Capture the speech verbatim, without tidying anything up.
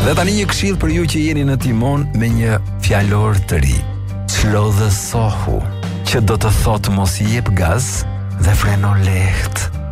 Dhe tani një këshill për ju që jeni në timon me një fjalor të ri. Çlodhësohu, që do të thotë mos i jep gaz dhe freno lehtë.